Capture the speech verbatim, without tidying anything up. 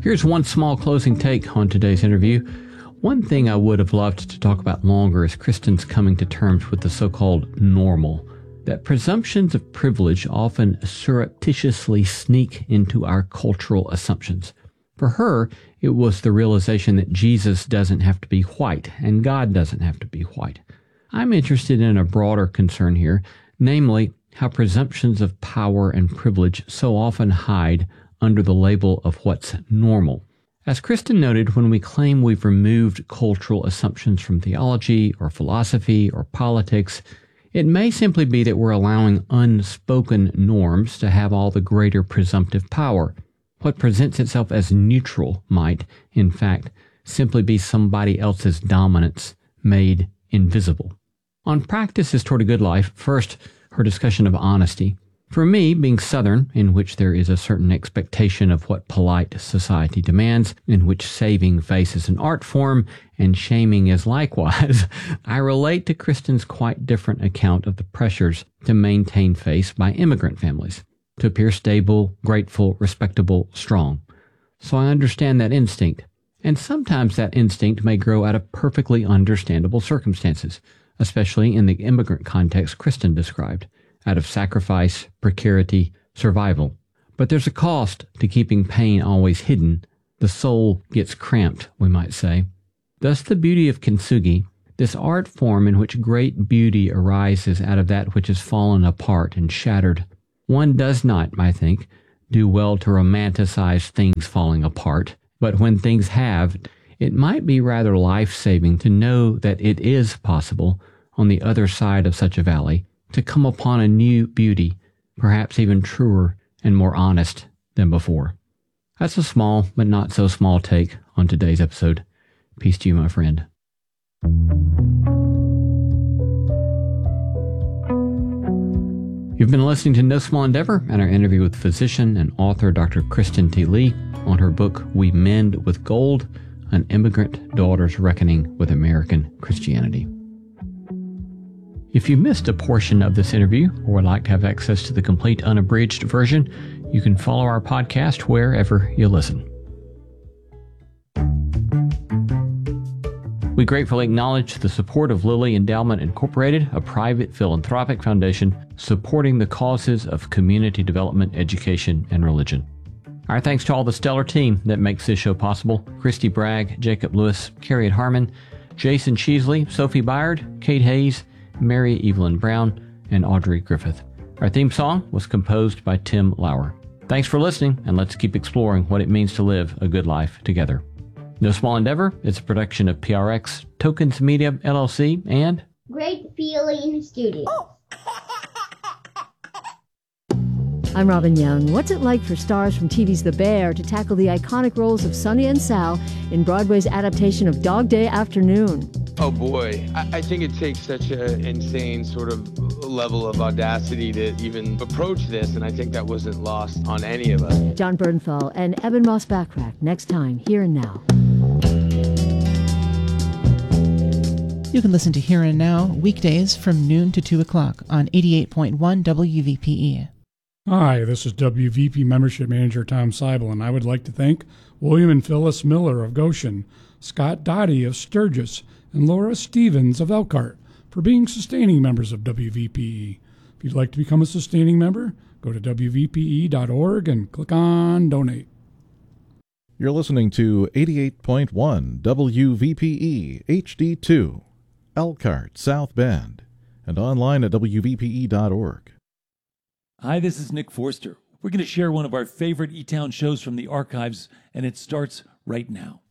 Here's one small closing take on today's interview. One thing I would have loved to talk about longer is Kristen's coming to terms with the so-called normal. That presumptions of privilege often surreptitiously sneak into our cultural assumptions. For her, it was the realization that Jesus doesn't have to be white, and God doesn't have to be white. I'm interested in a broader concern here, namely how presumptions of power and privilege so often hide under the label of what's normal. As Kristen noted, when we claim we've removed cultural assumptions from theology or philosophy or politics, it may simply be that we're allowing unspoken norms to have all the greater presumptive power. What presents itself as neutral might, in fact, simply be somebody else's dominance made invisible. On Practices Toward a Good Life, first, her discussion of honesty. For me, being Southern, in which there is a certain expectation of what polite society demands, in which saving face is an art form and shaming is likewise, I relate to Kristen's quite different account of the pressures to maintain face by immigrant families, to appear stable, grateful, respectable, strong. So I understand that instinct, and sometimes that instinct may grow out of perfectly understandable circumstances, especially in the immigrant context Kristen described, out of sacrifice, precarity, survival. But there's a cost to keeping pain always hidden. The soul gets cramped, we might say. Thus the beauty of kintsugi, this art form in which great beauty arises out of that which has fallen apart and shattered. One does not, I think, do well to romanticize things falling apart, but when things have, it might be rather life-saving to know that it is possible, on the other side of such a valley, to come upon a new beauty, perhaps even truer and more honest than before. That's a small but not so small take on today's episode. Peace to you, my friend. You've been listening to No Small Endeavor and our interview with physician and author Doctor Kristen T. Lee on her book We Mend with Gold, An Immigrant Daughter's Reckoning with American Christianity. If you missed a portion of this interview or would like to have access to the complete unabridged version, you can follow our podcast wherever you listen. We gratefully acknowledge the support of Lilly Endowment Incorporated, a private philanthropic foundation supporting the causes of community development, education, and religion. Our thanks to all the stellar team that makes this show possible: Christy Bragg, Jacob Lewis, Carriet Harmon, Jason Cheesley, Sophie Byard, Kate Hayes, Mary Evelyn Brown, and Audrey Griffith. Our theme song was composed by Tim Lauer. Thanks for listening, and let's keep exploring what it means to live a good life together. No Small Endeavor is a production of P R X, Tokens Media, L L C, and Great Feeling Studio. I'm Robin Young. What's it like for stars from T V's The Bear to tackle the iconic roles of Sonny and Sal in Broadway's adaptation of Dog Day Afternoon? Oh boy, I, I think it takes such an insane sort of level of audacity to even approach this, and I think that wasn't lost on any of us. John Bernthal and Eben Moss-Backrack, next time, Here and Now. You can listen to Here and Now weekdays from noon to two o'clock on eighty-eight point one W V P E. Hi, this is W V P Membership Manager Tom Seibel, and I would like to thank William and Phyllis Miller of Goshen, Scott Dottie of Sturgis, and Laura Stevens of Elkhart for being sustaining members of W V P E. If you'd like to become a sustaining member, go to W V P E dot org and click on Donate. You're listening to eighty-eight point one W V P E H D two, Elkhart, South Bend, and online at W V P E dot org. Hi, this is Nick Forster. We're going to share one of our favorite E-Town shows from the archives, and it starts right now.